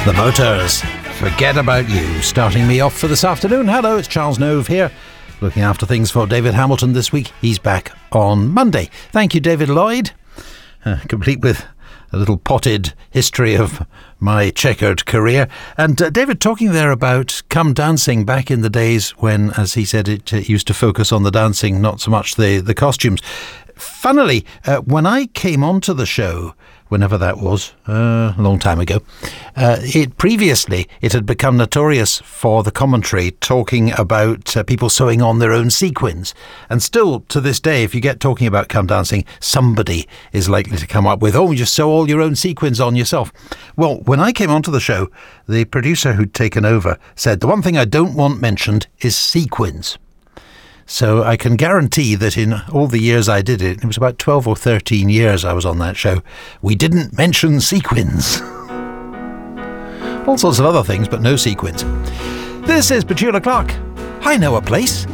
The Motors, Forget About You, starting me off for this afternoon. Hello, it's Charles Nove here, looking after things for David Hamilton this week. He's back on Monday. Thank you, David Lloyd, complete with a little potted history of my checkered career. And David talking there about Come Dancing back in the days when, as he said, it used to focus on the dancing, not so much the costumes. Funnily, when I came onto the show, whenever that was, a long time ago, previously it had become notorious for the commentary talking about people sewing on their own sequins. And still to this day, if you get talking about Come Dancing, somebody is likely to come up with, oh, you sew all your own sequins on yourself. Well, when I came onto the show, the producer who'd taken over said, the one thing I don't want mentioned is sequins. So I can guarantee that in all the years I did it was about 12 or 13 years I was on that show, we didn't mention sequins. All sorts of other things, but no sequins. This is Petula Clark. I know a place.